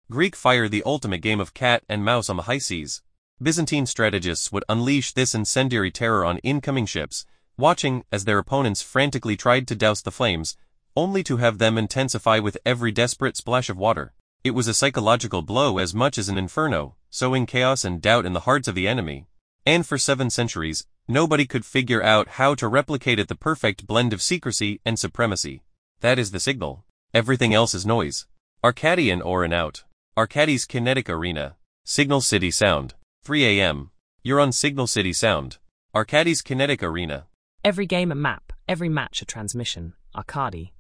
Greek fire, the ultimate game of cat and mouse on the high seas. Byzantine strategists would unleash this incendiary terror on incoming ships, watching as their opponents frantically tried to douse the flames, only to have them intensify with every desperate splash of water. It was a psychological blow as much as an inferno, sowing chaos and doubt in the hearts of the enemy. And for 7 centuries, nobody could figure out how to replicate it, the perfect blend of secrecy and supremacy. That is the signal. Everything else is noise. Arcadian or in out. Arcades Kinetic Arena. Signal City Sound. 3 a.m. You're on Signal City Sound. Arcades Kinetic Arena. Every game a map, every match a transmission. Arcadi.